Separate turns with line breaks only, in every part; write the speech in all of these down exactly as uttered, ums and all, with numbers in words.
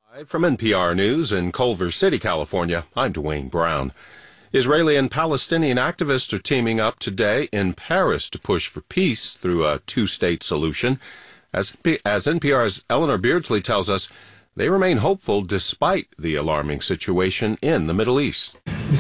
Live from N P R News in Culver City, California, I'm Dwayne Brown. Israeli and Palestinian activists are teaming up today in Paris to push for peace through a two-state solution. As, as N P R's Eleanor Beardsley tells us, they remain hopeful despite the alarming situation in the Middle East.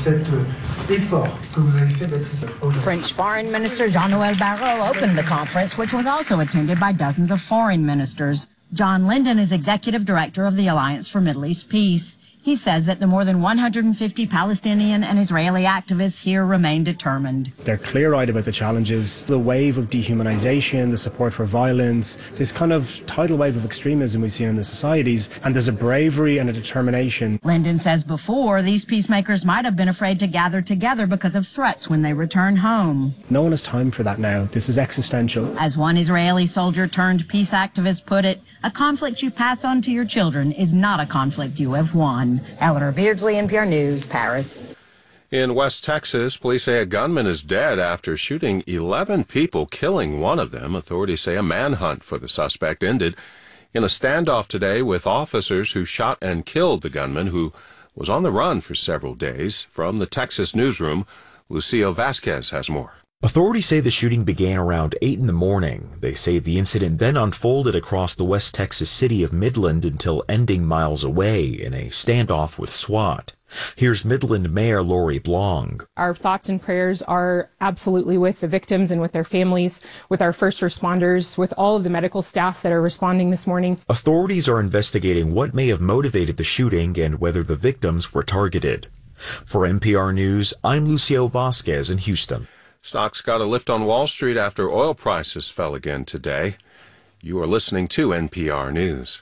French Foreign Minister Jean-Noel Barrot opened the conference, which was also attended by dozens of foreign ministers. John Linden is executive director of the Alliance for Middle East Peace. He says that the more than one hundred fifty Palestinian and Israeli activists here remain determined.
They're clear-eyed about the challenges, the wave of dehumanization, the support for violence, this kind of tidal wave of extremism we've seen in the societies, and there's a bravery and a determination.
Linden says before, these peacemakers might have been afraid to gather together because of threats when they return home.
No one has time for that now. This is existential.
As one Israeli soldier turned peace activist put it, a conflict you pass on to your children is not a conflict you have won. Eleanor Beardsley, N P R News, Paris.
In West Texas, police say a gunman is dead after shooting eleven people, killing one of them. Authorities say a manhunt for the suspect ended in a standoff today with officers who shot and killed the gunman, who was on the run for several days. From the Texas newsroom, Lucio Vasquez has more.
Authorities say the shooting began around eight in the morning. They say the incident then unfolded across the West Texas city of Midland until ending miles away in a standoff with SWAT. Here's Midland Mayor Lori Blong.
Our thoughts and prayers are absolutely with the victims and with their families, with our first responders, with all of the medical staff that are responding this morning.
Authorities are investigating what may have motivated the shooting and whether the victims were targeted. For N P R News, I'm Lucio Vasquez in Houston.
Stocks got a lift on Wall Street after oil prices fell again today. You are listening to N P R News.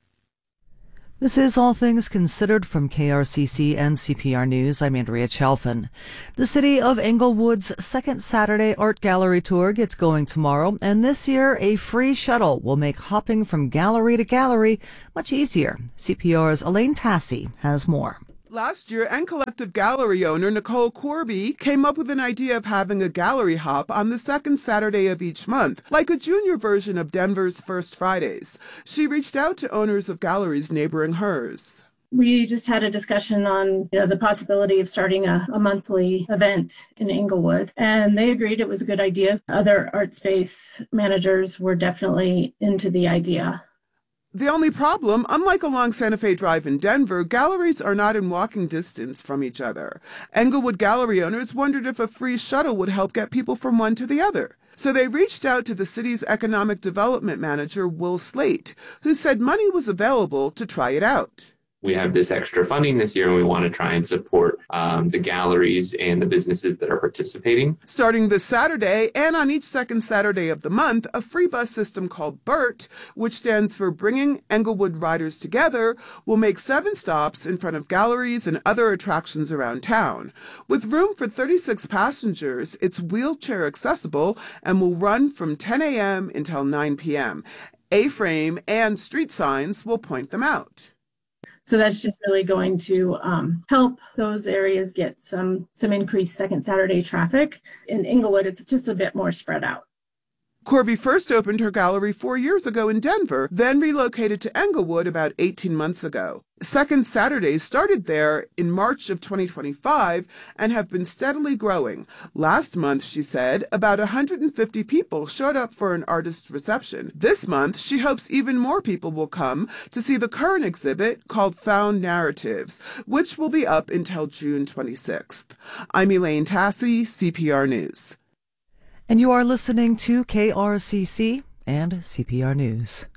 This is All Things Considered from K R C C and C P R News. I'm Andrea Chalfin. The City of Englewood's second Saturday Art Gallery Tour gets going tomorrow, and this year a free shuttle will make hopping from gallery to gallery much easier. C P R's Elaine Tassi has more.
Last year, and Collective Gallery owner Nicole Corby came up with an idea of having a gallery hop on the second Saturday of each month, like a junior version of Denver's First Fridays. She reached out to owners of galleries neighboring hers.
We just had a discussion on you know, the possibility of starting a, a monthly event in Englewood, and they agreed it was a good idea. Other art space managers were definitely into the idea.
The only problem, unlike along Santa Fe Drive in Denver, galleries are not in walking distance from each other. Englewood gallery owners wondered if a free shuttle would help get people from one to the other. So they reached out to the city's economic development manager, Will Slate, who said money was available to try it out.
We have this extra funding this year, and we want to try and support um, the galleries and the businesses that are participating.
Starting this Saturday, and on each second Saturday of the month, a free bus system called BERT, which stands for Bringing Englewood Riders Together, will make seven stops in front of galleries and other attractions around town. With room for thirty-six passengers, it's wheelchair accessible and will run from ten a.m. until nine p.m. A-frame and street signs will point them out.
So that's just really going to um, help those areas get some some increased second Saturday traffic. In Englewood, it's just a bit more spread out.
Corby first opened her gallery four years ago in Denver, then relocated to Englewood about eighteen months ago. Second Saturdays started there in March of twenty twenty-five and have been steadily growing. Last month, she said, about one hundred fifty people showed up for an artist's reception. This month, she hopes even more people will come to see the current exhibit called Found Narratives, which will be up until June twenty-sixth. I'm Elaine Tassi, C P R News.
And you are listening to K R C C and C P R News.